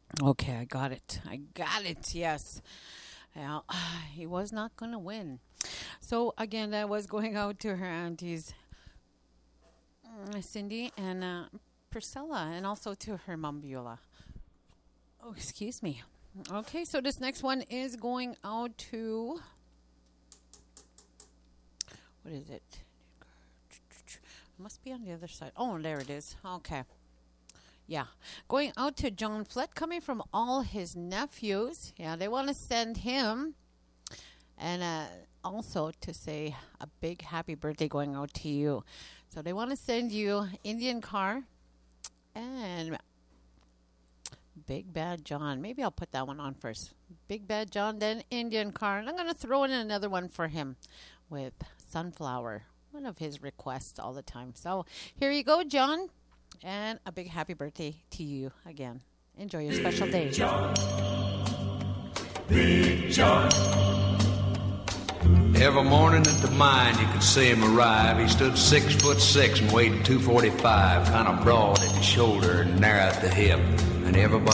Okay, I got it. I got it. Yes. Well, he was not going to win. So again, that was going out to her aunties, Cindy and Priscilla, and also to her mom, Beulah. Oh, excuse me. Okay, so this next one is going out to, what is it? It must be on the other side. Oh, there it is. Okay. Yeah. Going out to John Flett, coming from all his nephews. Yeah, they want to send him. And also to say a big happy birthday going out to you. So they want to send you Indian Car and Big Bad John. Maybe I'll put that one on first. Big Bad John, then Indian Car. And I'm going to throw in another one for him with Sunflower, one of his requests all the time. So here you go, John. And a big happy birthday to you again. Enjoy your special day. John. Big John. Every morning at the mine you could see him arrive. He stood 6'6" and weighed 245, kind of broad at the shoulder and narrow at the hip. And everybody